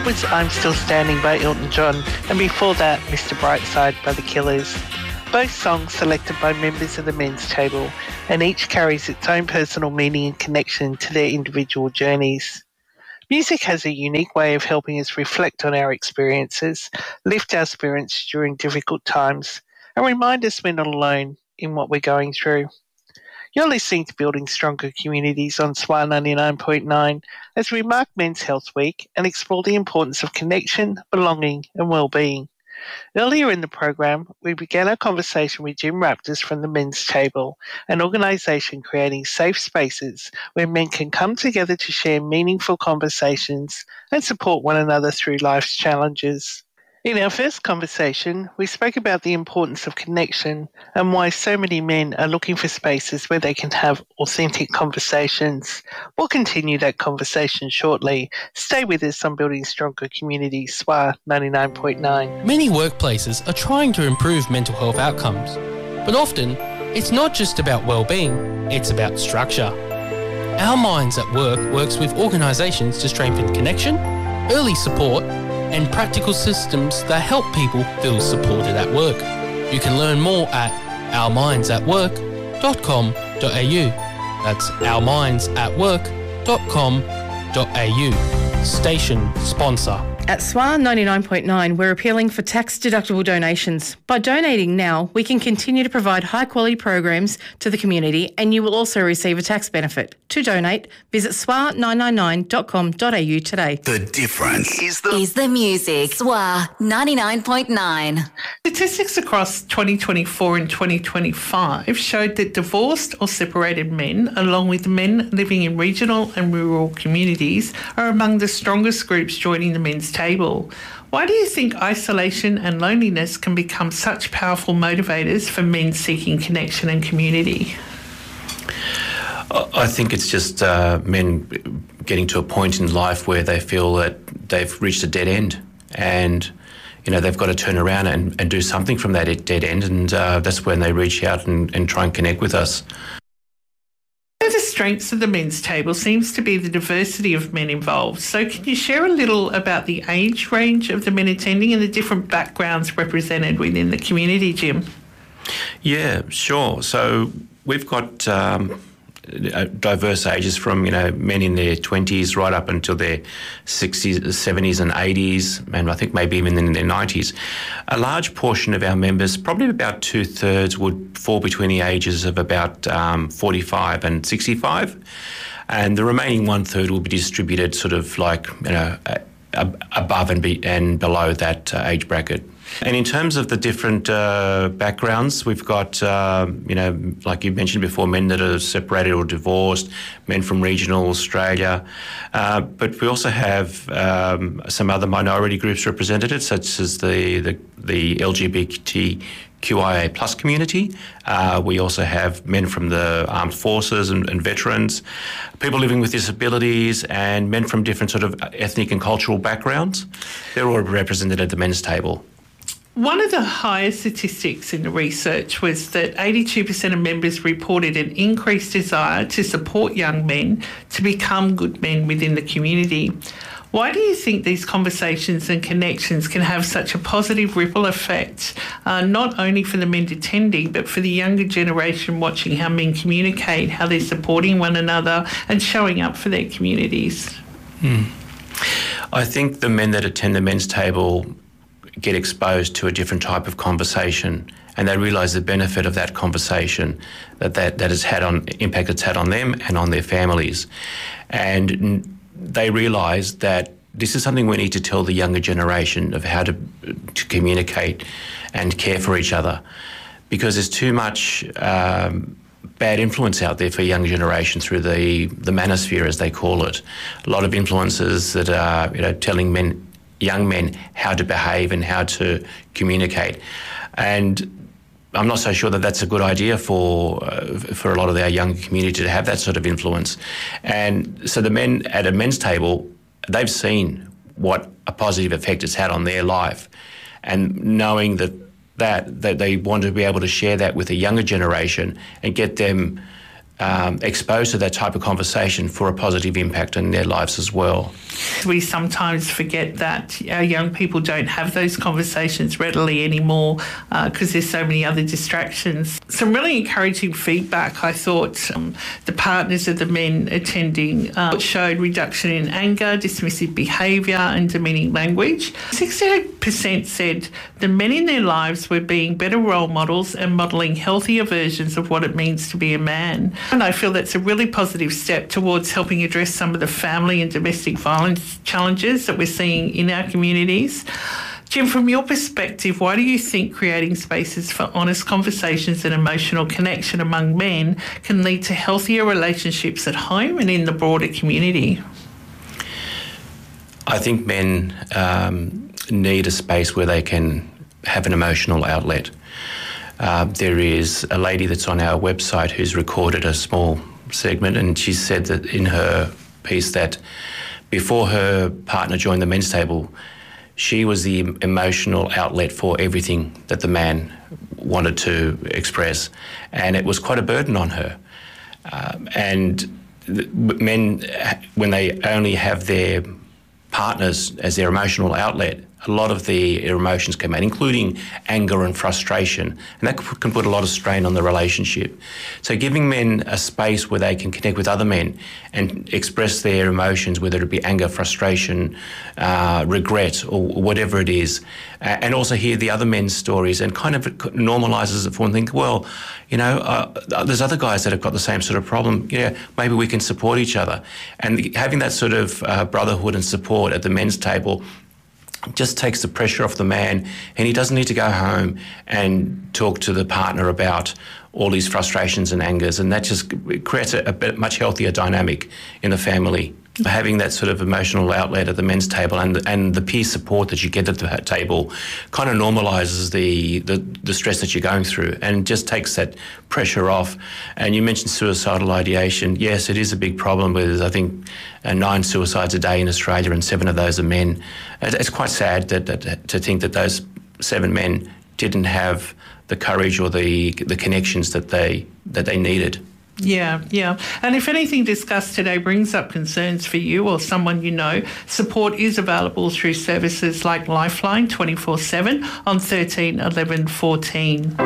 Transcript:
That was I'm Still Standing by Elton John, and before that, Mr. Brightside by The Killers. Both songs selected by members of the men's table, and each carries its own personal meaning and connection to their individual journeys. Music has a unique way of helping us reflect on our experiences, lift our spirits during difficult times, and remind us we're not alone in what we're going through. You're listening to Building Stronger Communities on SWA 99.9 as we mark Men's Health Week and explore the importance of connection, belonging and well-being. Earlier in the program, we began our conversation with Jim Raptors from the Men's Table, an organisation creating safe spaces where men can come together to share meaningful conversations and support one another through life's challenges. In our first conversation, we spoke about the importance of connection and why so many men are looking for spaces where they can have authentic conversations. We'll continue that conversation shortly. Stay with us on Building Stronger Communities, SWA 99.9. Many workplaces are trying to improve mental health outcomes, but often it's not just about well-being, it's about structure. Our Minds at Work works with organisations to strengthen connection, early support, and practical systems that help people feel supported at work. You can learn more at ourmindsatwork.com.au. That's ourmindsatwork.com.au. Station sponsor. At SWA 99.9, we're appealing for tax-deductible donations. By donating now, we can continue to provide high-quality programs to the community, and you will also receive a tax benefit. To donate, visit swa999.com.au today. The difference is the music. SWA 99.9. Statistics across 2024 and 2025 showed that divorced or separated men, along with men living in regional and rural communities, are among the strongest groups joining the men's table. Why do you think isolation and loneliness can become such powerful motivators for men seeking connection and community? I think it's just men getting to a point in life where they feel that they've reached a dead end and, they've got to turn around and do something from that dead end, and that's when they reach out and try and connect with us. One of the strengths of the men's table seems to be the diversity of men involved. So can you share a little about the age range of the men attending and the different backgrounds represented within the community, Jim? Yeah, sure. So we've got diverse ages from, men in their 20s right up until their 60s, 70s and 80s, and I think maybe even in their 90s. A large portion of our members, probably about 2/3, would fall between the ages of about 45 and 65, and the remaining 1/3 will be distributed sort of like, above and below that age bracket. And in terms of the different backgrounds, we've got, like you mentioned before, men that are separated or divorced, men from regional Australia. But we also have some other minority groups represented, such as the LGBTQIA plus community. We also have men from the armed forces and veterans, people living with disabilities, and men from different sort of ethnic and cultural backgrounds. They're all represented at the men's table. One of the highest statistics in the research was that 82% of members reported an increased desire to support young men to become good men within the community. Why do you think these conversations and connections can have such a positive ripple effect, not only for the men attending, but for the younger generation watching how men communicate, how they're supporting one another and showing up for their communities? I think the men that attend the men's table get exposed to a different type of conversation, and they realise the benefit of that conversation that has had on impact it's had on them and on their families, and they realise that this is something we need to tell the younger generation of how to communicate and care for each other, because there's too much bad influence out there for young generation through the manosphere, as they call it. A lot of influences that are telling young men how to behave and how to communicate, and I'm not so sure that that's a good idea for a lot of our young community to have that sort of influence. And so the men at a men's table, they've seen what a positive effect it's had on their life, and knowing that they want to be able to share that with a younger generation and get them exposed to that type of conversation for a positive impact in their lives as well. We sometimes forget that our young people don't have those conversations readily anymore because there's so many other distractions. Some really encouraging feedback, I thought. The partners of the men attending showed reduction in anger, dismissive behaviour and demeaning language. 68% said the men in their lives were being better role models and modelling healthier versions of what it means to be a man. And I feel that's a really positive step towards helping address some of the family and domestic violence challenges that we're seeing in our communities. Jim, from your perspective, why do you think creating spaces for honest conversations and emotional connection among men can lead to healthier relationships at home and in the broader community? I think men need a space where they can have an emotional outlet. There is a lady that's on our website who's recorded a small segment, and she said that in her piece that before her partner joined the men's table, she was the emotional outlet for everything that the man wanted to express, and it was quite a burden on her. Men, when they only have their partners as their emotional outlet, a lot of their emotions come out, including anger and frustration, and that can put a lot of strain on the relationship. So giving men a space where they can connect with other men and express their emotions, whether it be anger, frustration, regret, or whatever it is, and also hear the other men's stories and kind of normalises it for and think, well, you know, there's other guys that have got the same sort of problem. Yeah, maybe we can support each other. And having that sort of brotherhood and support at the men's table just takes the pressure off the man, and he doesn't need to go home and talk to the partner about all these frustrations and angers, and that just creates a much healthier dynamic in the family. Having that sort of emotional outlet at the men's table and the peer support that you get at the table kind of normalises the stress that you're going through and just takes that pressure off. And you mentioned suicidal ideation. Yes, it is a big problem with, I think, 9 suicides a day in Australia, and 7 of those are men. It's quite sad to think that those 7 men didn't have the courage or the connections that they needed. Yeah. And if anything discussed today brings up concerns for you or someone you know, support is available through services like Lifeline 24/7 on 13 11 14.